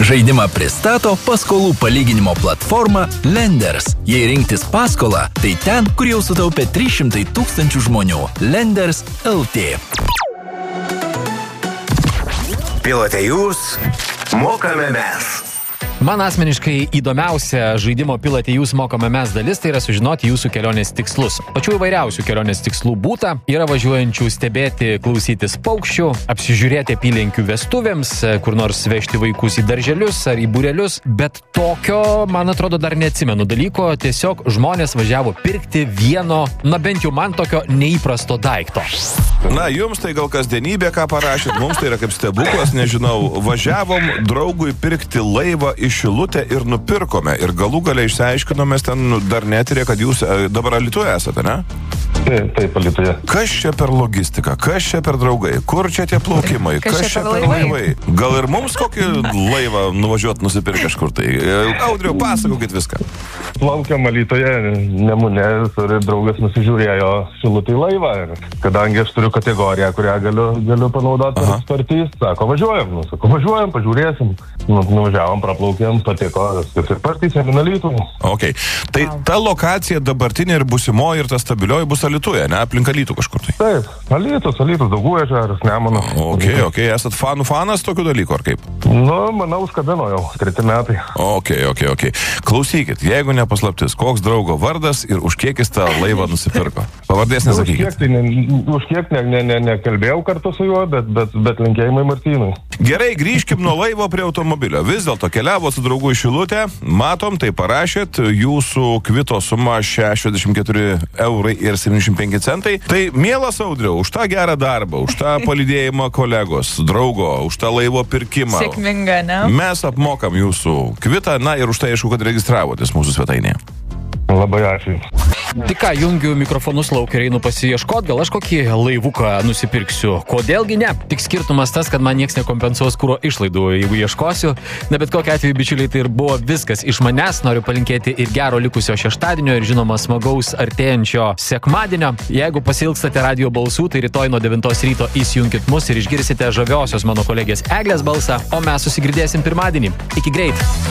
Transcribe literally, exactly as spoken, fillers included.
Žaidimą pristato paskolų palyginimo platforma Lenders. Jei rinktis paskolą, tai ten, kur jau sutaupė trys šimtai tūkstančių žmonių. Lenders L T. Pilote jūs, mokame mes. Man asmeniškai įdomiausia žaidimo Pilote jūs mokame mes dalis, tai yra sužinoti jūsų kelionės tikslus. Pačių įvairiausių kelionės tikslų būta. Yra važiuojančių stebėti, klausytis paukščių, apsižiūrėti apylinkių vestuvėms, kur nors vežti vaikus į darželius ar į būrelius, bet tokio, man atrodo, dar neatsimenu dalyko. Tiesiog žmonės važiavo pirkti vieno, na bent jau man tokio neįprasto daikto. Na, jums tai gal kasdienybė, ką parašėt, mums tai yra kaip stebuklas, nežinau, važiavom draugui pirkti laivą į Šilutę ir nupirkome. Ir galų gale išsiaiškinomės ten dar netirė, kad jūs dabar Alytuje esate, ne? Taip, taip, Alytuje. Kas čia per logistika? Kas čia per draugai? Kur čia tie plaukimai? Kas, Kas čia per laivai? laivai? Gal ir mums kokį laivą nuvažiuot nusipirkti kažkur tai? Audriau, pasakokit viską. Plaukiam Alytuje, Nemune, ir draugas nusižiūrėjo Šilutį laivą. Ir kadangi aš turiu kategoriją, kurią galiu, galiu panaudoti per sutartys, sako, važiuojam. Nu, sako, važiuojam, pažiūrėsim. Nu, nuvažiavom, praplaukėm, patiko, ir partysėm į Alytų. Ok. Tai ta lokacija dabartinė ir busimoji ir ta stabilioji bus Alytuje, ne? Aplink Alytų kažkur tai. Taip, Alytus, Alytus, Daugų ežeras, Nemunas. Ok, ok. Esat fanų fanas tokių dalykų, ar kaip? Nu, manau, užkabino jau, treti metai. Ok, ok, ok. Klausykit, jeigu nepaslaptis, koks draugo vardas ir už kiek jis tą laivą nusipirko? Pavardės nesakykit. Už kiek, tai ne, už kiek ne, ne, ne, nekalbėjau kartu su juo, bet, bet, bet linkėjimai Martynui. Gerai, grįžkim nuo laivo prie automobilio. Vis dėlto keliavo su draugu į Šilutę, matom, tai parašėt, jūsų kvito suma šešiasdešimt keturi eurai ir septyniasdešimt penki centai. Tai mielas Audriau, už tą gerą darbą, už tą palydėjimą kolegos, draugo, už tą laivo pirkimą. Sėkminga, ne? Mes apmokam jūsų kvitą, na ir už tai aišku, kad registravotės mūsų svetainėje. Labai ačiū. Tik ką, jungiu mikrofonus lauk ir einu pasiieškot, gal aš kokį laivuką nusipirksiu. Kodėlgi ne? Tik skirtumas tas, kad man nieks nekompensuos kuro išlaidų, jeigu ieškosiu. Na bet kokiu atveju, bičiuliai, tai ir buvo viskas iš manęs. Noriu palinkėti ir gero likusio šeštadienio ir žinoma smagaus artėjančio sekmadienio. Jeigu pasilgstate radio balsų, tai rytoj nuo devintos ryto įsijunkit mus ir išgirsite žaviosios mano kolegės Eglės balsą, o mes susigirdėsim pirmadienį. Iki greit.